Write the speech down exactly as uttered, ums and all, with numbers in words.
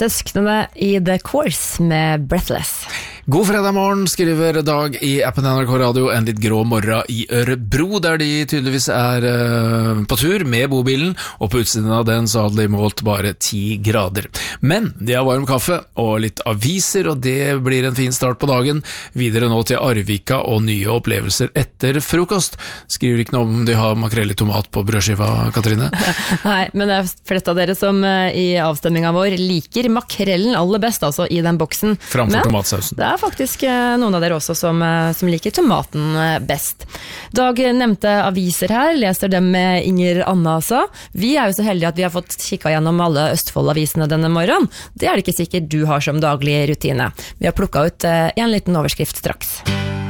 Søsknene i The Course med Breathless. God fredag morgen, skriver Dag i appen N R K Radio. En litt grå morgen i Ørebro, der de tydeligvis er uh, på tur med bobilen, og på utsiden av den så hadde de målt bare ti grader. Men de har varm kaffe og litt aviser, og det blir en fin start på dagen. Videre nå til Arvika og nye opplevelser etter frokost. Skriver ikke noe om de har makrell i tomat på brødskiva, Katrine? Nei, men det er flest av dere som uh, i avstemningen vår liker makrellen aller best, altså i den boksen. Framfor tomatsausen. Det er faktisk noen av dere også som, som liker tomaten best. Dag nevnte aviser her, leser dem med Inger Anna sa. Vi er jo så heldige at vi har fått kikket gjennom alle Østfold-avisene denne morgenen. Det er det ikke sikkert du har som daglig rutine. Vi har plukket ut en liten overskrift straks.